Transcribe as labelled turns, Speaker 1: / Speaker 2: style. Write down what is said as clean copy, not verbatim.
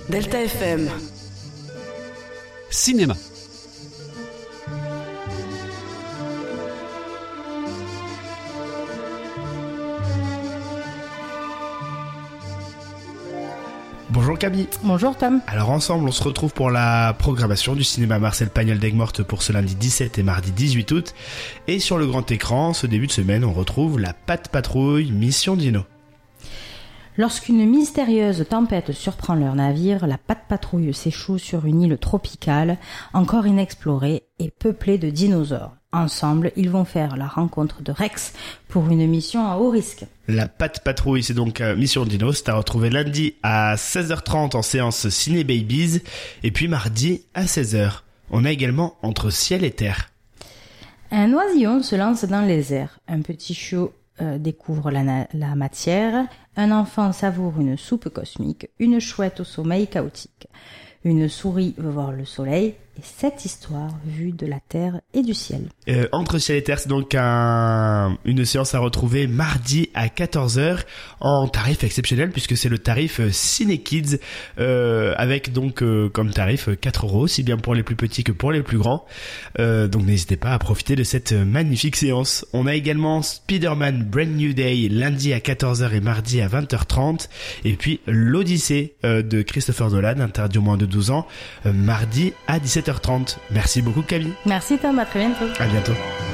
Speaker 1: Delta FM.
Speaker 2: Cinéma.
Speaker 3: Bonjour Camille.
Speaker 4: Bonjour Tom.
Speaker 3: Alors ensemble on se retrouve pour la programmation du cinéma Marcel Pagnol d'Aigues-Mortes pour ce lundi 17 et mardi 18 août. Et sur le grand écran, ce début de semaine, on retrouve La Patte Patrouille, Mission Dino.
Speaker 4: Lorsqu'une mystérieuse tempête surprend leur navire, la Patte Patrouille s'échoue sur une île tropicale, encore inexplorée et peuplée de dinosaures. Ensemble, ils vont faire la rencontre de Rex pour une mission à haut risque.
Speaker 3: La Patte Patrouille, c'est donc Mission Dino, c'est à retrouver lundi à 16h30 en séance Ciné Babies, et puis mardi à 16h. On a également Entre ciel et terre.
Speaker 4: Un oisillon se lance dans les airs, un petit chiot découvre la matière, un enfant savoure une soupe cosmique, une chouette au sommeil chaotique. Une souris veut voir le soleil, et cette histoire vue de la terre et du ciel.
Speaker 3: Entre ciel et terre, c'est donc une séance à retrouver mardi à 14h en tarif exceptionnel puisque c'est le tarif Ciné Kids avec donc comme tarif 4€, aussi bien pour les plus petits que pour les plus grands. Donc n'hésitez pas à profiter de cette magnifique séance. On a également Spider-Man Brand New Day lundi à 14h et mardi à 20h30 et puis l'Odyssée de Christopher Nolan, interdit aux moins de 12 ans, mardi à 17h30. Merci beaucoup Camille.
Speaker 4: Merci Tom, à très bientôt.
Speaker 3: À bientôt.